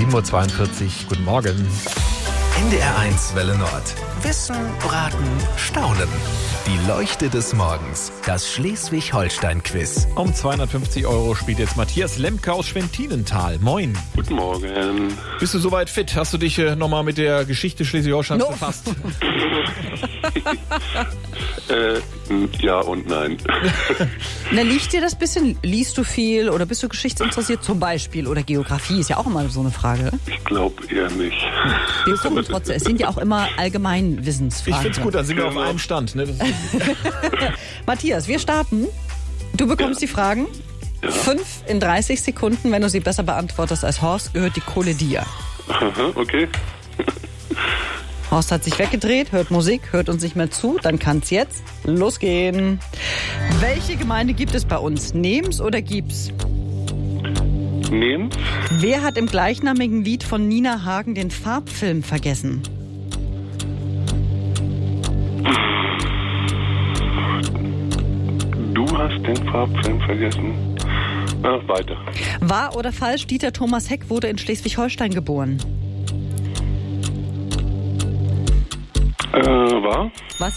7.42 Uhr. Guten Morgen. NDR1 Welle Nord. Wissen, Raten, Staunen. Die Leuchte des Morgens. Das Schleswig-Holstein-Quiz. Um 250 € spielt jetzt Matthias Lemke aus Schwentinental. Moin. Guten Morgen. Bist du soweit fit? Hast du dich nochmal mit der Geschichte Schleswig-Holsteins befasst? Ja und nein. Na, liegt dir das bisschen? Liest du viel oder bist du geschichtsinteressiert zum Beispiel? Oder Geografie ist ja auch immer so eine Frage. Ich glaube eher nicht. Wir gucken trotzdem. Es sind ja auch immer Allgemeinwissensfragen. Ich find's gut, dann sind wir auf einem Stand. Ne? Matthias, wir starten. Du bekommst die Fragen. 5 in 30 Sekunden. Wenn du sie besser beantwortest als Horst, gehört die Kohle dir. Aha, okay. Horst hat sich weggedreht, hört Musik, hört uns nicht mehr zu. Dann kann's jetzt losgehen. Welche Gemeinde gibt es bei uns? Nehm's oder gib's? Nehmen? Wer hat im gleichnamigen Lied von Nina Hagen den Farbfilm vergessen? Du hast den Farbfilm vergessen. Weiter. Wahr oder falsch? Dieter Thomas Heck wurde in Schleswig-Holstein geboren. Wahr? Was